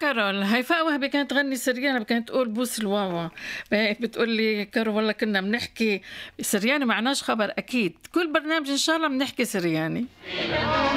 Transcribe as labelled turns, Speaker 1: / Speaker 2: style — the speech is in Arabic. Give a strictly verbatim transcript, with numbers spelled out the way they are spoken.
Speaker 1: كارول، هيفاء وهبي كانت تغني سريانة، كانت تقول بوس الواوا، هيك بتقول لي كارول والله كنا بنحكي سريانة، معناش خبر أكيد، كل برنامج إن شاء الله بنحكي سرياني.